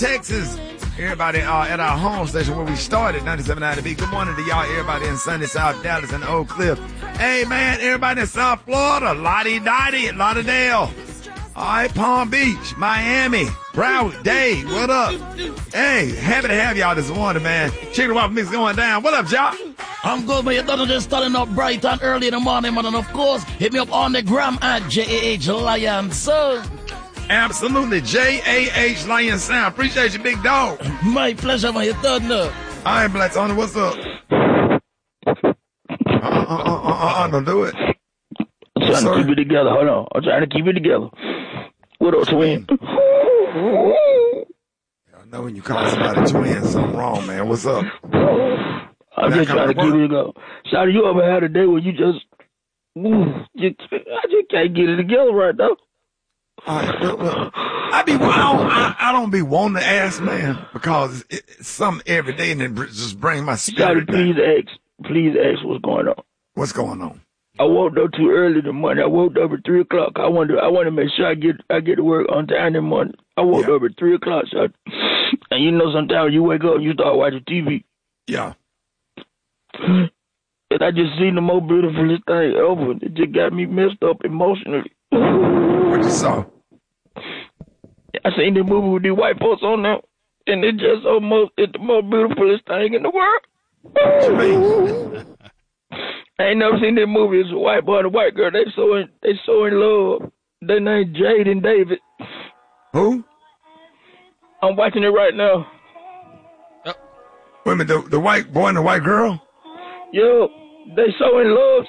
Texas. Everybody at our home station where we started, 97.9 The Beat. Good morning to y'all, everybody in sunny South Dallas and Oak Cliff. Hey, man, everybody in South Florida, Lottie Dottie, Lauderdale. All right, Palm Beach, Miami, Broward, Dade, what up? Hey, happy to have y'all this morning, man. Chicken Waffle Mix going down. What up, y'all? I'm good, man. You're done just starting up bright and early in the morning, man. And of course, hit me up on the gram at JAH Lion Sound. Absolutely, JAH Lion Sound. Appreciate you, big dog. My pleasure, man. You're done now. All right, Black Tony, what's up? Don't do it. I'm trying to keep it together. Hold on. I'm trying to keep it together. What up, twin? I know when you call somebody twin, something wrong, man. What's up? I'm just trying to keep it together. Shawty, you ever had a day where you just, I just can't get it together right now. All right, look. I don't be wanting to ask, man, because it's something every day and it just brings my spirit down. Please ask what's going on. What's going on? I woke up too early in the morning. I woke up at 3 o'clock. I want to make sure I get to work on time in the morning. I woke up at 3 o'clock, so and you know sometimes you wake up and you start watching TV. Yeah. And I just seen the most beautifulest thing ever. It just got me messed up emotionally. What you saw? I seen the movie with the white folks on there, and it's the most beautifulest thing in the world. What you mean? I ain't never seen that movie. It's a white boy and a white girl. They so in love. Their name Jade and David. Who? I'm watching it right now. Wait a minute, the white boy and the white girl? Yo, they so in love.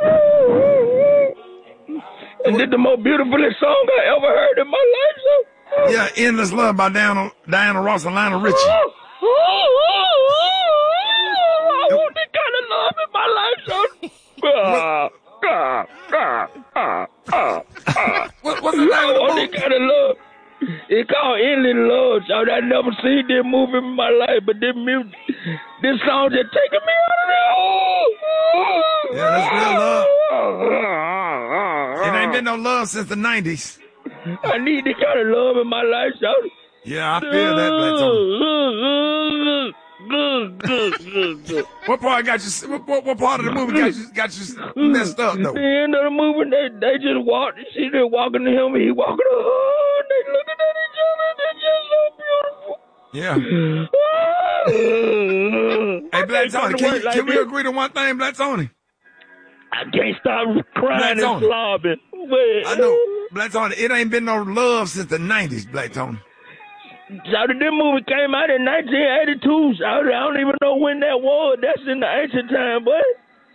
And did the most beautifulest song I ever heard in my life. So. Yeah, Endless Love by Diana Ross and Lionel Richie. I want that kind of love in my life, so. What's the name of the I want movie? that kind of love. It's called Endless Love, so I never seen this movie in my life, but this song just taking me out of there. Yeah, that's real love. It ain't been no love since the 90s. I need that kind of love in my life, so. Yeah, I feel that, Black Tony. What part got you? What part of the movie got you messed up though? The end of the movie, they just walk. She just walking to him, and he walking to her. And they looking at each other. They're just so beautiful. Yeah. Hey, Black Tony, can we agree to one thing, Black Tony? I can't stop crying and slobbing. I know, Black Tony. It ain't been no love since the 90s, Black Tony. Shouty, this movie came out in 1982. Shouty, I don't even know when that was. That's in the ancient time, boy.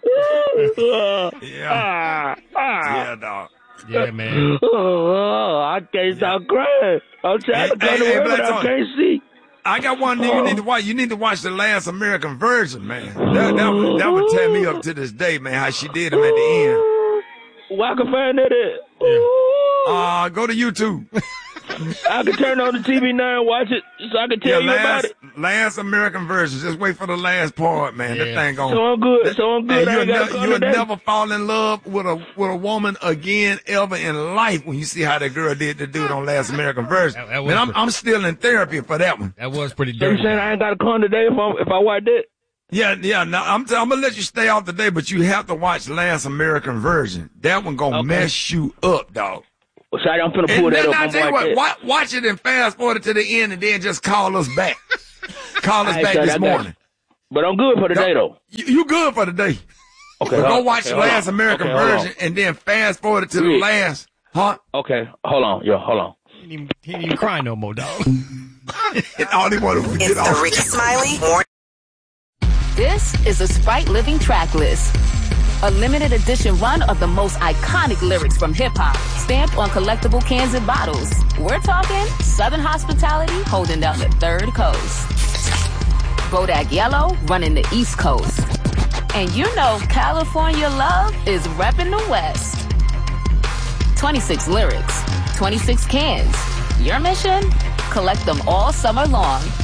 Yeah, dog. Yeah, man. I can't stop crying. I'm trying to go to work, but I can't see. I got one thing you need to watch. You need to watch The Last American Virgin, man. That would tear me up to this day, man, how she did him at the end. Where I can find that at? Yeah. Go to YouTube. I can turn on the TV now and watch it so I can tell you about it. Last American Virgin. Just wait for the last part, man. Yeah. That thing going. So I'm good. You'll never fall in love with a woman again ever in life when you see how that girl did the dude on Last American Virgin. I'm still in therapy for that one. That was pretty So dirty. you saying I ain't got to come today if I watch that? Yeah. Now I'm gonna let you stay off today, but you have to watch Last American Virgin. That one gonna mess you up, dog. Well, sorry, I'm finna pull that up. I tell you what, watch it and fast forward to the end, and then just call us back. Call us back this morning. But I'm good for the day, though. You good for the day. Okay. But go watch the Last American Virgin, and then fast forward to the last. Huh? Okay. Hold on. Yo, hold on. He ain't even cry no more, dog. All he wanted to get off. The Ricky Smiley Morning. This is a Sprite Living Track List. A limited edition run of the most iconic lyrics from hip-hop, stamped on collectible cans and bottles. We're talking Southern hospitality holding down the third coast. Bodak Yellow running the East Coast. And you know California love is repping the West. 26 lyrics, 26 cans. Your mission? Collect them all summer long.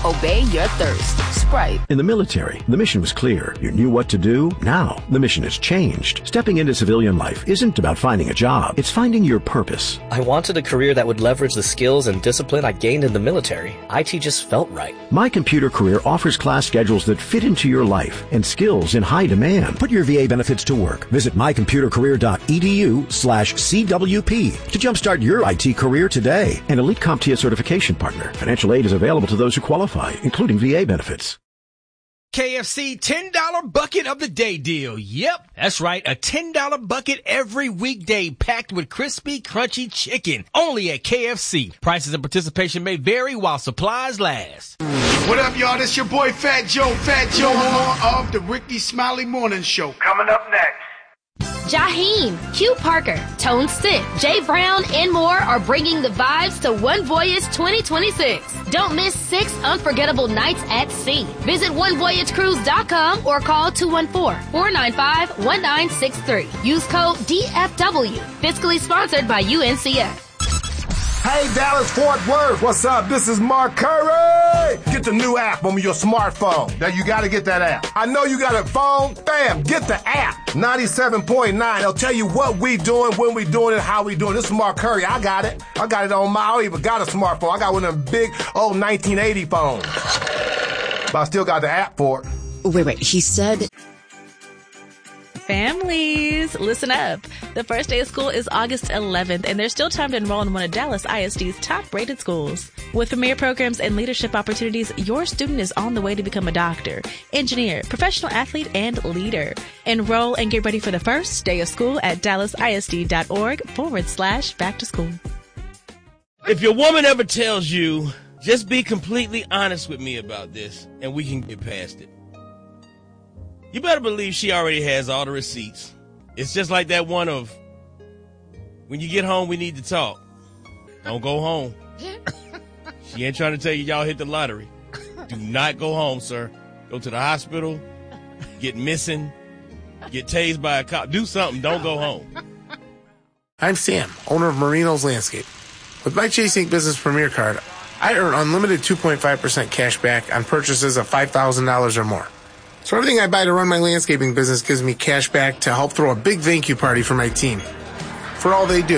Obey your thirst. Sprite. In the military, the mission was clear. You knew what to do. Now, the mission has changed. Stepping into civilian life isn't about finding a job. It's finding your purpose. I wanted a career that would leverage the skills and discipline I gained in the military. IT just felt right. My Computer Career offers class schedules that fit into your life and skills in high demand. Put your VA benefits to work. Visit mycomputercareer.edu/CWP to jumpstart your IT career today. An Elite CompTIA certification partner. Financial aid is available to those who qualify, including VA benefits. KFC $10 bucket of the day deal. Yep, that's right. A $10 bucket every weekday packed with crispy, crunchy chicken. Only at KFC. Prices and participation may vary while supplies last. What up, y'all? This your boy Fat Joe of the Ricky Smiley Morning Show. Coming up next. Jaheim, Q Parker, Tone Stick, Jay Brown, and more are bringing the vibes to One Voyage 2026. Don't miss 6 unforgettable nights at sea. Visit onevoyagecruise.com or call 214-495-1963. Use code DFW. Fiscally sponsored by UNCF. Hey, Dallas, Fort Worth. What's up? This is Mark Curry. Get the new app on your smartphone. Now, you got to get that app. I know you got a phone. Bam, get the app. 97.9. It'll tell you what we doing, when we doing it, how we doing. This is Mark Curry. I got it. I got it on I don't even got a smartphone. I got one of them big, old 1980 phones. But I still got the app for it. Wait. He said... Families, listen up. The first day of school is August 11th, and there's still time to enroll in one of Dallas ISD's top-rated schools. With premier programs and leadership opportunities, your student is on the way to become a doctor, engineer, professional athlete, and leader. Enroll and get ready for the first day of school at dallasisd.org/back to school. If your woman ever tells you, just be completely honest with me about this, and we can get past it. You better believe she already has all the receipts. It's just like that one of, when you get home, we need to talk. Don't go home. She ain't trying to tell you y'all hit the lottery. Do not go home, sir. Go to the hospital, get missing, get tased by a cop. Do something. Don't go home. I'm Sam, owner of Marino's Landscape. With my Chase Ink Business Premier Card, I earn unlimited 2.5% cash back on purchases of $5,000 or more. So everything I buy to run my landscaping business gives me cash back to help throw a big thank you party for my team. For all they do.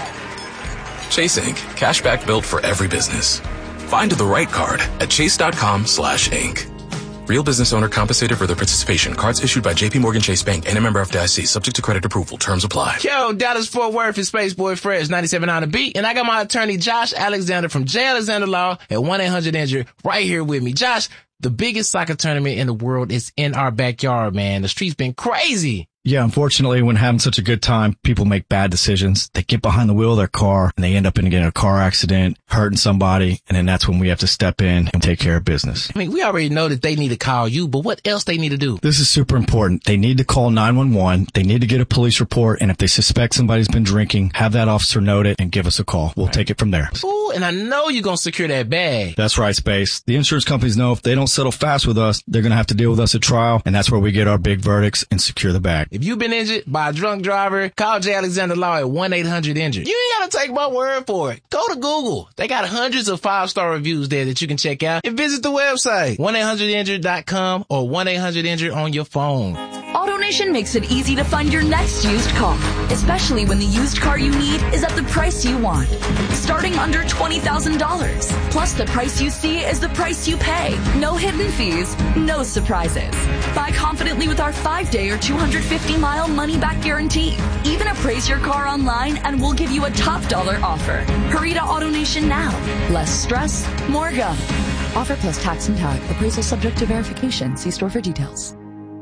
Chase Ink. Cash back built for every business. Find the right card at chase.com/ink. Real business owner compensated for their participation. Cards issued by JP Morgan Chase Bank and a member FDIC. Subject to credit approval. Terms apply. Yo, Dallas Fort Worth is Space Boy Fresh 97 on the beat, and I got my attorney Josh Alexander from J. Alexander Law at 1-800-INJURED right here with me. Josh, the biggest soccer tournament in the world is in our backyard, man. The street's been crazy. Yeah, unfortunately, when having such a good time, people make bad decisions. They get behind the wheel of their car and they end up in a car accident, hurting somebody, and then that's when we have to step in and take care of business. I mean, we already know that they need to call you, but what else they need to do? This is super important. They need to call 911. They need to get a police report, and if they suspect somebody's been drinking, have that officer note it and give us a call. We'll take it from there. Ooh, and I know you're going to secure that bag. That's right, Space. The insurance companies know if they don't settle fast with us, they're going to have to deal with us at trial, and that's where we get our big verdicts and secure the bag. If you've been injured by a drunk driver, call J. Alexander Law at 1-800-INJURED. You ain't got to take my word for it. Go to Google. They got hundreds of 5-star reviews there that you can check out, and visit the website, 1-800-INJURED.com or 1-800-INJURED on your phone. AutoNation makes it easy to find your next used car, especially when the used car you need is at the price you want. Starting under $20,000. Plus, the price you see is the price you pay. No hidden fees, no surprises. Buy confidently with our 5-day or 250-mile money-back guarantee. Even appraise your car online and we'll give you a top dollar offer. Hurry to AutoNation now. Less stress, more go. Offer plus tax and tag. Appraisal subject to verification. See store for details.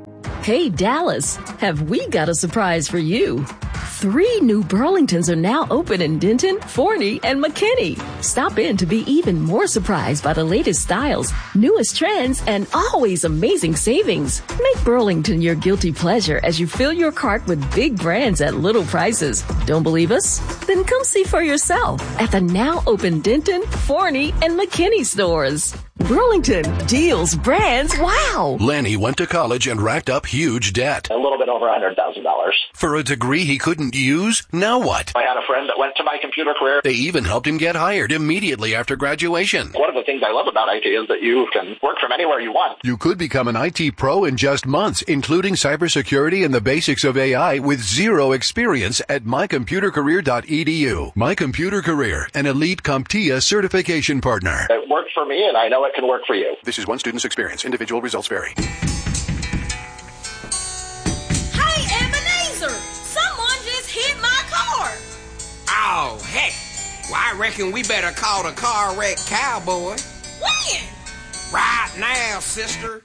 Hey, Dallas, have we got a surprise for you? 3 new Burlingtons are now open in Denton, Forney, and McKinney. Stop in to be even more surprised by the latest styles, newest trends, and always amazing savings. Make Burlington your guilty pleasure as you fill your cart with big brands at little prices. Don't believe us? Then come see for yourself at the now open Denton, Forney, and McKinney stores. Burlington, deals, brands, wow! Lenny went to college and racked up huge debt. A little bit over $100,000. For a degree he couldn't use? Now what? I had a friend that went to My Computer Career. They even helped him get hired immediately after graduation. One of the things I love about IT is that you can work from anywhere you want. You could become an IT pro in just months, including cybersecurity and the basics of AI with zero experience at mycomputercareer.edu. My Computer Career, an elite CompTIA certification partner. It worked for me, and I know it can work for you. This is one student's experience. Individual results vary. Hey, Ebenezer! Someone just hit my car! Oh, heck. Well, I reckon we better call the car wreck cowboy. When? Right now, sister.